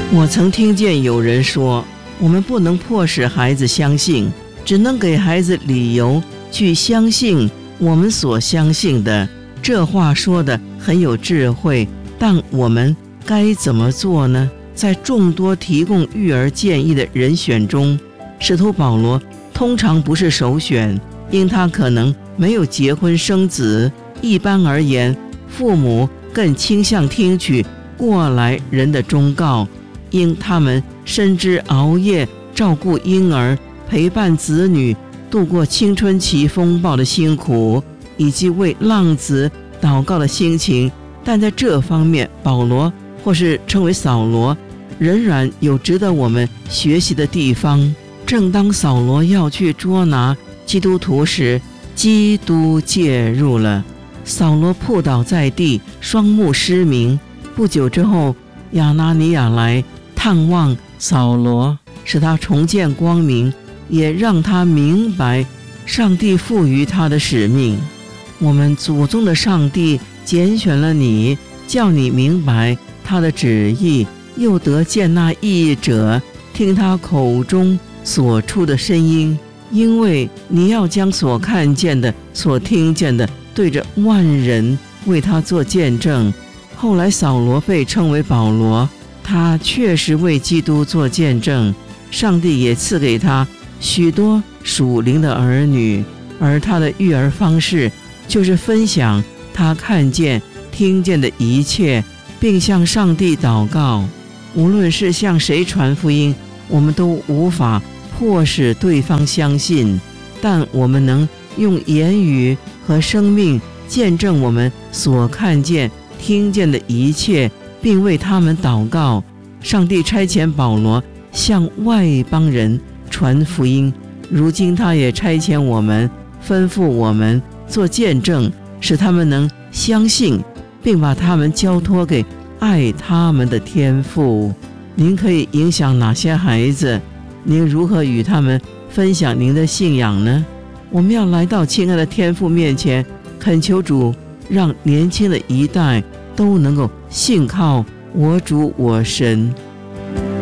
我曾听见有人说，我们不能迫使孩子相信，只能给孩子理由去相信我们所相信的。这话说得很有智慧，但我们该怎么做呢？在众多提供育儿建议的人选中，使徒保罗通常不是首选，因他可能没有结婚生子。一般而言，父母更倾向听取过来人的忠告，因他们深知熬夜照顾婴儿、陪伴子女度过青春期风暴的辛苦，以及为浪子祷告的心情。但在这方面，保罗或是称为扫罗，仍然有值得我们学习的地方。正当扫罗要去捉拿基督徒时，基督介入了。扫罗扑倒在地，双目失明。不久之后，亚拿尼亚来探望扫罗，使他重见光明，也让他明白上帝赋予他的使命。我们祖宗的上帝拣选了你，叫你明白他的旨意，又得见那义者，听他口中所出的声音。因为你要将所看见的、所听见的对着万人为他做见证。后来扫罗被称为保罗，他确实为基督做见证。上帝也赐给他许多属灵的儿女，而他的育儿方式就是分享他看见、听见的一切，并向上帝祷告。无论是向谁传福音，我们都无法迫使对方相信，但我们能用言语和生命见证我们所看见、听见的一切，并为他们祷告。上帝差遣保罗向外邦人传福音，如今他也差遣我们，吩咐我们做见证，使他们能相信，并把他们交托给爱他们的天父。您可以影响哪些孩子？您如何与他们分享您的信仰呢？我们要来到亲爱的天父面前，恳求主让年轻的一代都能够信靠我主我神。